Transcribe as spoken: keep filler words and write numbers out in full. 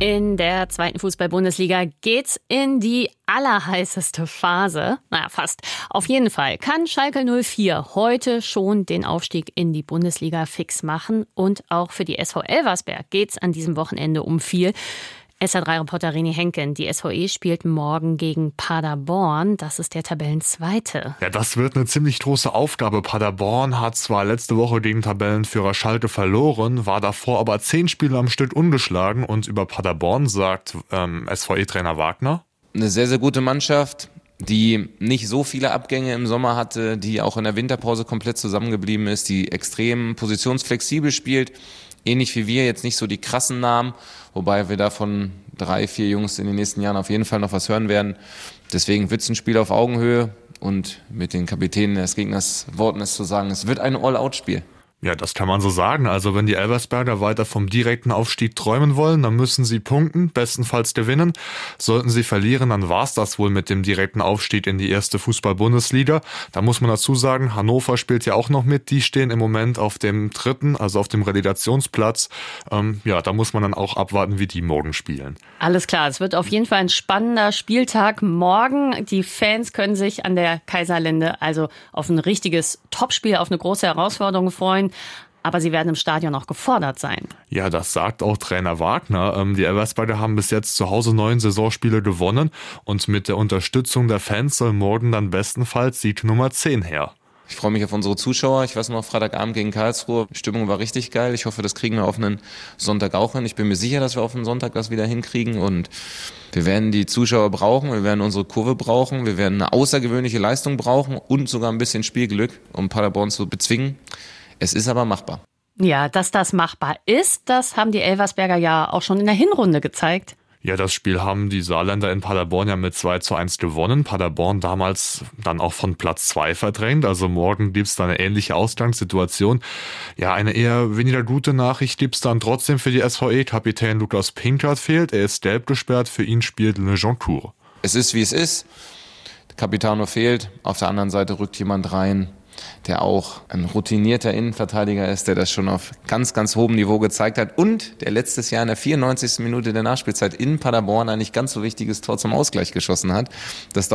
In der zweiten Fußball-Bundesliga geht's in die allerheißeste Phase. Naja, fast. Auf jeden Fall kann Schalke null vier heute schon den Aufstieg in die Bundesliga fix machen. Und auch für die S V Elversberg geht's an diesem Wochenende um viel. S R drei-Reporter René Henken, die S V E spielt morgen gegen Paderborn. Das ist der Tabellenzweite. Ja, das wird eine ziemlich große Aufgabe. Paderborn hat zwar letzte Woche gegen Tabellenführer Schalke verloren, war davor aber zehn Spiele am Stück ungeschlagen. Und über Paderborn sagt ähm, S V E-Trainer Wagner: Eine sehr, sehr gute Mannschaft, die nicht so viele Abgänge im Sommer hatte, die auch in der Winterpause komplett zusammengeblieben ist, die extrem positionsflexibel spielt. Ähnlich wie wir, jetzt nicht so die krassen Namen, wobei wir davon drei, vier Jungs in den nächsten Jahren auf jeden Fall noch was hören werden. Deswegen wird es ein Spiel auf Augenhöhe und mit den Kapitänen des Gegners Worten ist zu sagen, es wird ein All-Out-Spiel. Ja, das kann man so sagen. Also wenn die Elversberger weiter vom direkten Aufstieg träumen wollen, dann müssen sie punkten, bestenfalls gewinnen. Sollten sie verlieren, dann war's das wohl mit dem direkten Aufstieg in die erste Fußball-Bundesliga. Da muss man dazu sagen, Hannover spielt ja auch noch mit. Die stehen im Moment auf dem dritten, also auf dem Relegationsplatz. Ähm, ja, da muss man dann auch abwarten, wie die morgen spielen. Alles klar, es wird auf jeden Fall ein spannender Spieltag morgen. Die Fans können sich an der Kaiserlinde also auf ein richtiges Topspiel, auf eine große Herausforderung freuen. Aber sie werden im Stadion auch gefordert sein. Ja, das sagt auch Trainer Wagner. Die Elversberger haben bis jetzt zu Hause neun Saisonspiele gewonnen. Und mit der Unterstützung der Fans soll morgen dann bestenfalls Sieg Nummer zehn her. Ich freue mich auf unsere Zuschauer. Ich weiß noch, Freitagabend gegen Karlsruhe. Die Stimmung war richtig geil. Ich hoffe, das kriegen wir auf einen Sonntag auch hin. Ich bin mir sicher, dass wir auf einen Sonntag das wieder hinkriegen. Und wir werden die Zuschauer brauchen. Wir werden unsere Kurve brauchen. Wir werden eine außergewöhnliche Leistung brauchen und sogar ein bisschen Spielglück, um Paderborn zu bezwingen. Es ist aber machbar. Ja, dass das machbar ist, das haben die Elversberger ja auch schon in der Hinrunde gezeigt. Ja, das Spiel haben die Saarländer in Paderborn ja mit zwei zu eins gewonnen. Paderborn damals dann auch von Platz zwei verdrängt. Also morgen gibt's da eine ähnliche Ausgangssituation. Ja, eine eher weniger gute Nachricht gibt's dann trotzdem für die S V E. Kapitän Lukas Pinkert fehlt. Er ist gelb gesperrt. Für ihn spielt Le Joncourt. Es ist, wie es ist. Der Capitano fehlt. Auf der anderen Seite rückt jemand rein, der auch ein routinierter Innenverteidiger ist, der das schon auf ganz, ganz hohem Niveau gezeigt hat und der letztes Jahr in der vierundneunzigsten Minute der Nachspielzeit in Paderborn ein nicht ganz so wichtiges Tor zum Ausgleich geschossen hat. Das